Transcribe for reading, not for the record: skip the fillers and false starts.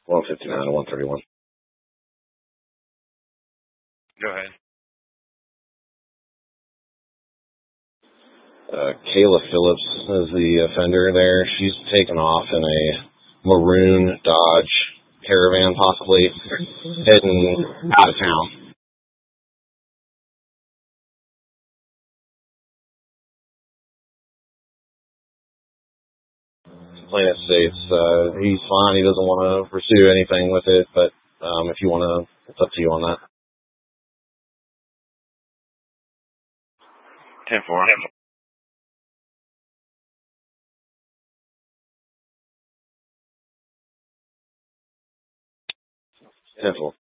159 to 131. Go ahead. Kayla Phillips is the offender there. She's taken off in a maroon Dodge Caravan, possibly, heading out of town. Plaintiff states he's fine. He doesn't want to pursue anything with it, but if you want to, it's up to you on that. 10-4. 10-4.